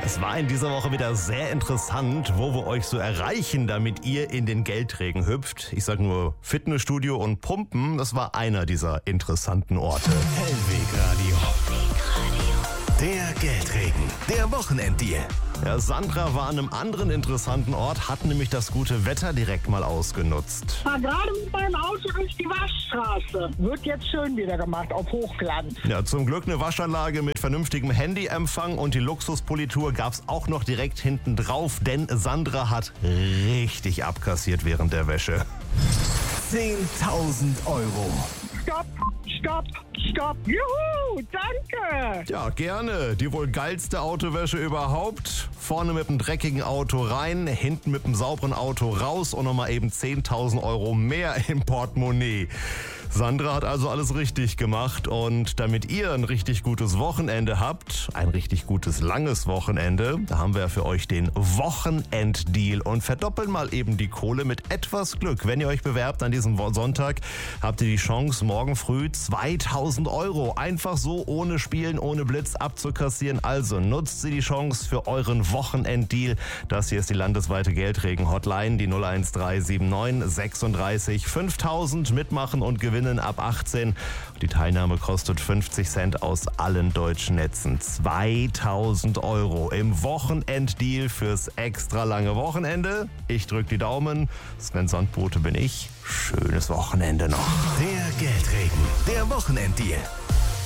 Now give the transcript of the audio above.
Es war in dieser Woche wieder sehr interessant, wo wir euch so erreichen, damit ihr in den Geldregen hüpft. Ich sag nur Fitnessstudio und Pumpen, das war einer dieser interessanten Orte. Hellwegradio. Der Geldregen. Der Wochenenddeal. Ja, Sandra war an einem anderen interessanten Ort, hat nämlich das gute Wetter direkt mal ausgenutzt. Fahr gerade mit meinem Auto durch die Waschstraße. Wird jetzt schön wieder gemacht auf Hochglanz. Ja, zum Glück eine Waschanlage mit vernünftigem Handyempfang und die Luxuspolitur gab's auch noch direkt hinten drauf, denn Sandra hat richtig abkassiert während der Wäsche. 10.000 Euro. Stopp, stopp, stopp. Juhu, danke. Ja, gerne. Die wohl geilste Autowäsche überhaupt. Vorne mit einem dreckigen Auto rein, hinten mit einem sauberen Auto raus und nochmal eben 10.000 Euro mehr im Portemonnaie. Sandra hat also alles richtig gemacht und damit ihr ein richtig gutes Wochenende habt, ein richtig gutes langes Wochenende, da haben wir für euch den Wochenenddeal und verdoppeln mal eben die Kohle mit etwas Glück. Wenn ihr euch bewerbt an diesem Sonntag, habt ihr die Chance, morgen früh 2.000 Euro einfach so ohne Spielen, ohne Blitz abzukassieren. Also nutzt sie die Chance für euren Wochenenddeal. Das hier ist die landesweite Geldregen-Hotline, die 01379 36 5000. Mitmachen und gewinnen ab 18. Die Teilnahme kostet 50 Cent aus allen deutschen Netzen. 2.000 Euro im Wochenenddeal fürs extra lange Wochenende. Ich drück die Daumen. Sven Sandbote bin ich. Schönes Wochenende noch. Der Geldregen. Der Wochenenddeal.